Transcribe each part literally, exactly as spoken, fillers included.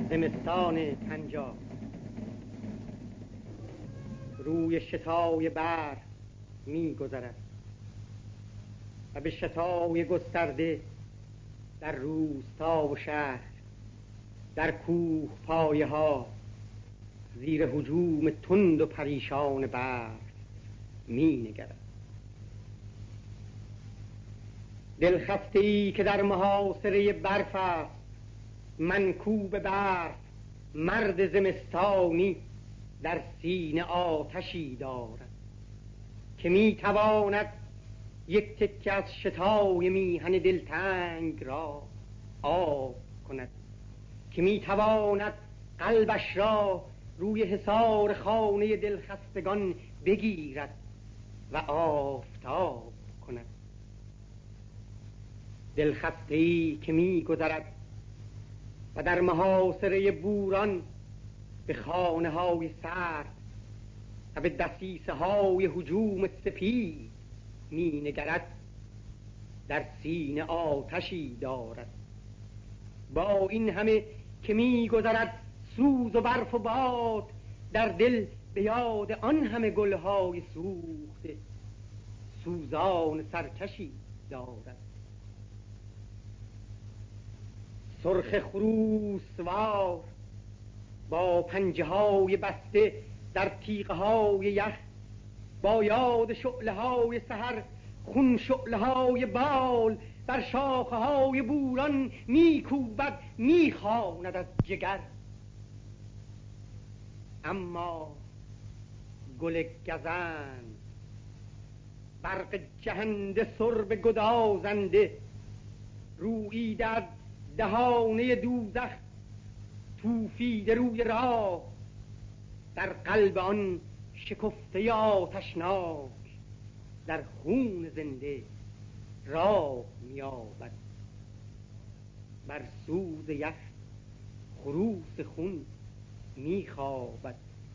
زمستان پنجاه روی شتای برف می گذرد و به شتای گسترده در روستا و شهر، در کوه پایه ها زیر هجوم تند و پریشان برف می نگرد. دلخسته ای که در محاصره برف است، منکوب برف، مرد زمستانی در سینه آتشی دارد که می تواند یک تکه از شتای میهن دلتنگ را آب کند، که می تواند قلبش را روی حصار خانه دلخستگان بگیرد و آفتاب کند. دلخسته‌ای که می گذرد و در محاصره بوران به خانه های سرد و به دسیسه های هجوم سپید می نگرد، در سینه آتشی دارد. با این همه که می گذرد سوز و برف و باد، در دل به یاد آن همه گلهای سوخته سوزان سرکشی دارد. سرخ خروسوار با پنجه های بسته در تیغه های یخ، با یاد شعله های سحر خون شعله های بال بر شاخه های بوران میکوبد، میخواند از جگر. اما گل گزند برق جهنده سرب گدازنده روییده از دهانه دوزخ توفیده روی راه، در قلب آن شکفته آتشناک در خون زنده راه می‌یابد. بر سوز یخ خروس خون می‌خوابد.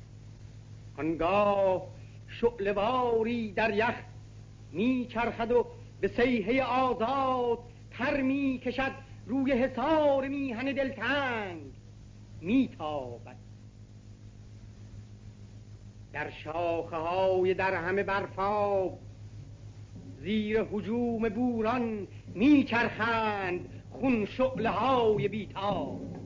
آنگاه شعله‌واری در یخ می‌چرخد و به صیحه آزاد پر می‌کشد، روی حصار میهن دلتنگ میتابد. در شاخه های در همه برفاب زیر هجوم بوران میچرخند خون شعله های بیتاب.